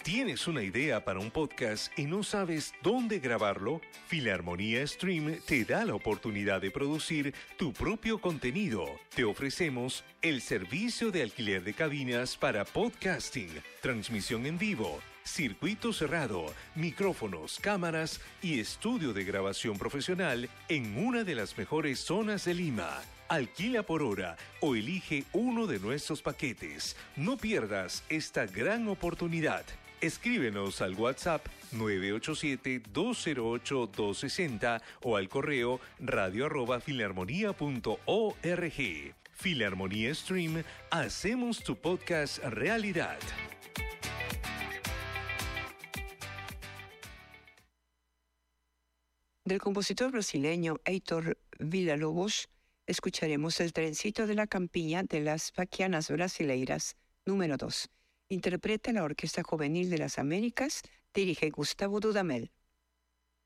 ¿Tienes una idea para un podcast y no sabes dónde grabarlo? Filarmonía Stream te da la oportunidad de producir tu propio contenido. Te ofrecemos el servicio de alquiler de cabinas para podcasting, transmisión en vivo, circuito cerrado, micrófonos, cámaras y estudio de grabación profesional en una de las mejores zonas de Lima. Alquila por hora o elige uno de nuestros paquetes. No pierdas esta gran oportunidad. Escríbenos al WhatsApp 987-208-260 o al correo radio@filarmonía.org. Filarmonía Stream, hacemos tu podcast realidad. Del compositor brasileño Heitor Villa-Lobos escucharemos El trencito de la campiña de las Baquianas Brasileiras, número 2. Interpreta la Orquesta Juvenil de las Américas, dirige Gustavo Dudamel.